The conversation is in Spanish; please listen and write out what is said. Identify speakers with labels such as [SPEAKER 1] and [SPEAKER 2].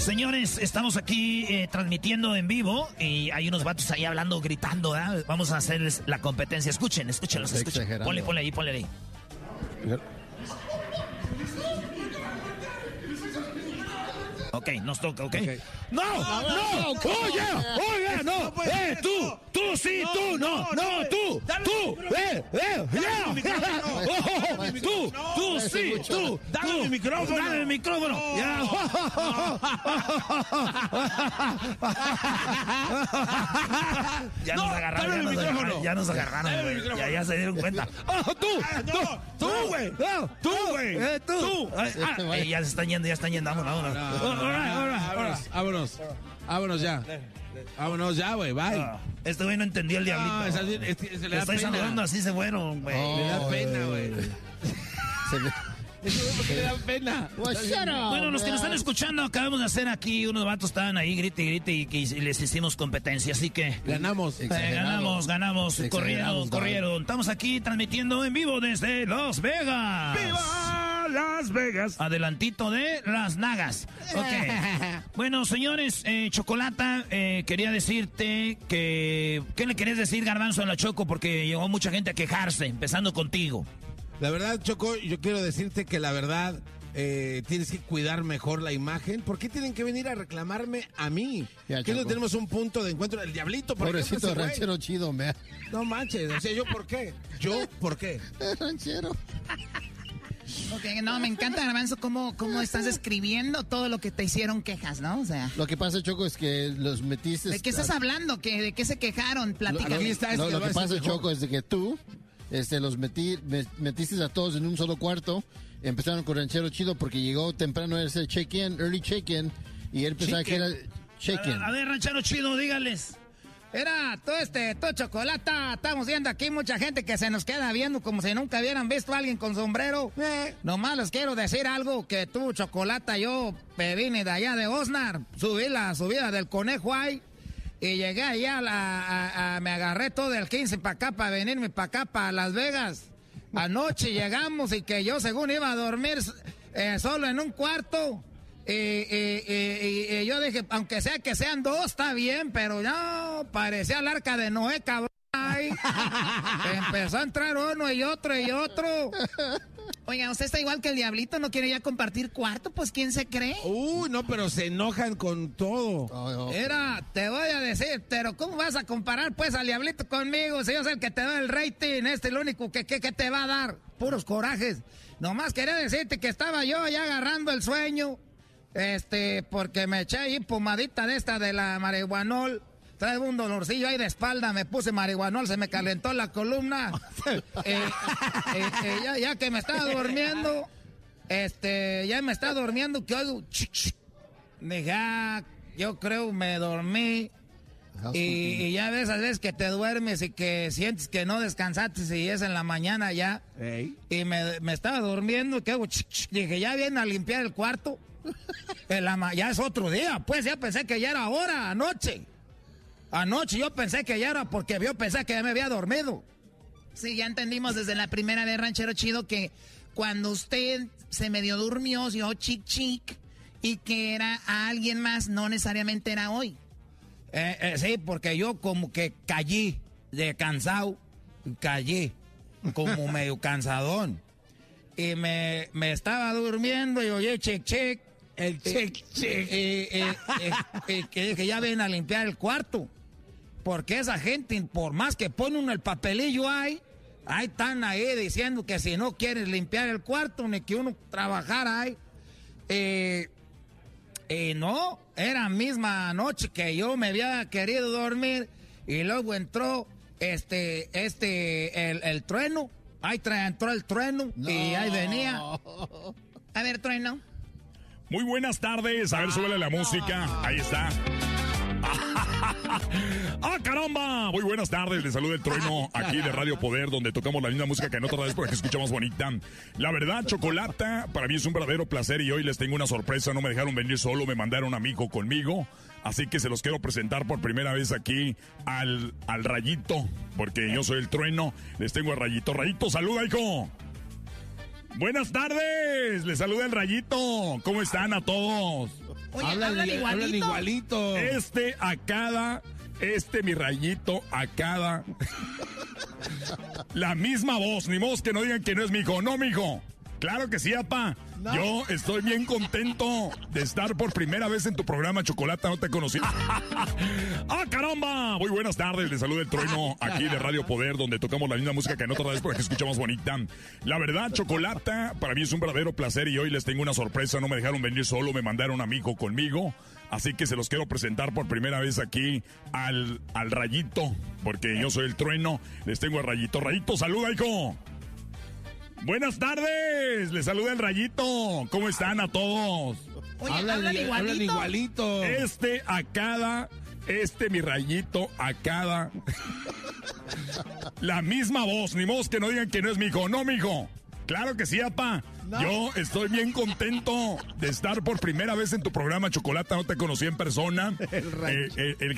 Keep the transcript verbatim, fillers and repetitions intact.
[SPEAKER 1] Señores, estamos aquí eh, transmitiendo en vivo y hay unos vatos ahí hablando, gritando, ¿verdad? Vamos a hacer la competencia. Escuchen, escúchenlos, escuchen. Ponle, ponle ahí, ponle ahí. Ok, nos toca, ok. okay. ¡No! ¡No! ¡No! ¡Oh, yeah! ¡Oh, yeah! ¡No! ¡Eh, tú! ¡Tú sí! ¡Tú! ¡No! ¡No! ¡Tú! ¡Tú! ¡Eh! ¡Eh! ¡Ya! ¡Tú! ¡Tú sí! ¡Tú! ¡Dame mi micrófono! ¡Dame mi micrófono! ¡Ya! Ya nos agarraron. Ya nos agarraron. Ya ya se dieron cuenta. ¡Oh, tú! ¡Tú, güey! ¡Tú, güey! ¡Tú! Ya se están yendo, ya están yendo. Vámonos, vámonos.
[SPEAKER 2] Vámonos, vámonos, vámonos ya. Vámonos ya, güey, bye.
[SPEAKER 1] Ah, este güey no entendió el diablito.
[SPEAKER 2] No, esa, es, es, se le da
[SPEAKER 1] estoy
[SPEAKER 2] pena.
[SPEAKER 1] saludando, así se fueron, güey.
[SPEAKER 2] Oh, le da pena, güey. Se le... Eso es le da pena.
[SPEAKER 1] Bueno, los que nos están escuchando, acabamos de hacer aquí, unos vatos estaban ahí, grite y grite, y, y les hicimos competencia, así que...
[SPEAKER 2] Ganamos.
[SPEAKER 1] Eh, ganamos, ganamos, corrieron, corrieron. Estamos aquí transmitiendo en vivo desde Las Vegas.
[SPEAKER 3] ¡Viva Las Vegas!
[SPEAKER 1] Adelantito de Las Nagas. Ok. Bueno, señores, eh, Chocolata, eh, quería decirte que... ¿Qué le querés decir, Garbanzo, a la Choco? Porque llegó mucha gente a quejarse, empezando contigo.
[SPEAKER 2] La verdad, Choco, yo quiero decirte que la verdad eh, tienes que cuidar mejor la imagen. ¿Por qué tienen que venir a reclamarme a mí? Ya, que no tenemos un punto de encuentro. El diablito, por
[SPEAKER 4] pobrecito
[SPEAKER 2] ejemplo,
[SPEAKER 4] ranchero chido, me.
[SPEAKER 2] No manches, o sea, ¿yo por qué? ¿Yo por qué?
[SPEAKER 4] Ranchero.
[SPEAKER 5] Ok, no, me encanta, Garbanzo, cómo, cómo estás describiendo todo lo que te hicieron quejas, ¿no? O sea...
[SPEAKER 4] Lo que pasa, Choco, es que los metiste...
[SPEAKER 5] ¿De qué estás hablando? ¿Qué, ¿De qué se quejaron? Platícame.
[SPEAKER 4] Lo, está, es no, que lo que pasa, Choco, es de que tú... Este, los metí, me, metiste a todos en un solo cuarto. Empezaron con Ranchero Chido porque llegó temprano ese check-in, early check-in, y él pensaba que era check-in.
[SPEAKER 1] A, a ver, Ranchero Chido, dígales.
[SPEAKER 5] Era todo este, todo Chocolata. Estamos viendo aquí mucha gente que se nos queda viendo como si nunca hubieran visto a alguien con sombrero. Eh. Nomás les quiero decir algo, que tú, Chocolata, yo me vine de allá de Osnar, subí la subida del Conejo ahí. Y llegué allá, a la, a, a, me agarré todo el quince para acá, para venirme para acá, para Las Vegas. Anoche llegamos y que yo según iba a dormir eh, solo en un cuarto. Y, y, y, y yo dije, aunque sea que sean dos, está bien, pero no, parecía el arca de Noé, cabrón. Ay, empezó a entrar uno y otro y otro. Oiga, usted está igual que el diablito, no quiere ya compartir cuarto, pues ¿quién se cree?
[SPEAKER 2] Uy, no, pero se enojan con todo.
[SPEAKER 5] Oh, oh. Era, te voy a decir, pero ¿cómo vas a comparar pues al diablito conmigo? Si yo soy el que te da el rating, este es el único que, que, que te va a dar. Puros corajes. Nomás quería decirte que estaba yo ya agarrando el sueño, este, porque me eché ahí pomadita de esta de la marihuanol. Trae un dolorcillo ahí de espalda, me puse marihuanol, se me calentó la columna. eh, eh, eh, ya, ya que me estaba durmiendo, este, ya me estaba durmiendo, que oigo, dije, ah, yo creo me dormí. Y, y ya ves, a veces que te duermes y que sientes que no descansaste y es en la mañana ya. Hey. Y me, me estaba durmiendo, que hago, dije, ya viene a limpiar el cuarto. La, ya es otro día, pues ya pensé que ya era ahora, anoche. Anoche yo pensé que ya era porque yo pensé que ya me había dormido. Sí, ya entendimos desde la primera vez, Ranchero Chido, que cuando usted se medio durmió, yo chic chic, y que era a alguien más, no necesariamente era hoy.
[SPEAKER 1] Eh, eh, sí, porque yo como que callé de cansado, callé como medio cansadón. Y me, me estaba durmiendo y oye, chic chic.
[SPEAKER 2] El chic chic.
[SPEAKER 1] Y que dije, ya ven a limpiar el cuarto. Porque esa gente, por más que pone uno el papelillo ahí, ahí están ahí diciendo que si no quieres limpiar el cuarto, ni que uno trabajara ahí. Eh, eh, no, era misma noche que yo me había querido dormir y luego entró este, este, el, el trueno. Ahí tra- entró el trueno no. Y ahí venía.
[SPEAKER 5] A ver, trueno.
[SPEAKER 3] Muy buenas tardes. A ver, súbele la música. Ahí está. ¡Ah, caramba! Muy buenas tardes, les saluda el Trueno aquí de Radio Poder, donde tocamos la misma música que en otra vez porque escuchamos bonita. La verdad, Chocolata, para mí es un verdadero placer y hoy les tengo una sorpresa. No me dejaron venir solo, me mandaron un amigo conmigo. Así que se los quiero presentar por primera vez aquí al, al Rayito, porque yo soy el Trueno. Les tengo al Rayito. Rayito, saluda, hijo. Buenas tardes, les saluda el Rayito. ¿Cómo están a todos?
[SPEAKER 2] Oye, hablan, hablan, igualito. hablan igualito.
[SPEAKER 3] Este a cada, este mi rayito a cada. La misma voz, ni modo que no digan que no es mi hijo. No, mijo. Claro que sí, apa. No. Yo estoy bien contento de estar por primera vez en tu programa, Chocolata, no te conocí. ¡Ah, caramba! Muy buenas tardes, les saluda el Trueno aquí de Radio Poder, donde tocamos la misma música que en otra vez porque escuchamos bonita. La verdad, Chocolata, para mí es un verdadero placer y hoy les tengo una sorpresa. No me dejaron venir solo, me mandaron un amigo conmigo. Así que se los quiero presentar por primera vez aquí al, al Rayito, porque yo soy el Trueno. Les tengo al Rayito. Rayito, saluda, hijo. Buenas tardes, les saluda el Rayito. ¿Cómo están a todos?
[SPEAKER 2] Oye, hablan, hablan, igualito. hablan igualito.
[SPEAKER 3] Este a cada, este mi Rayito a cada. La misma voz, ni modo que no digan que no es mi hijo. No, mijo. Claro que sí, apa. No. Yo estoy bien contento de estar por primera vez en tu programa, Chocolata, no te conocí en persona. El, eh, el, el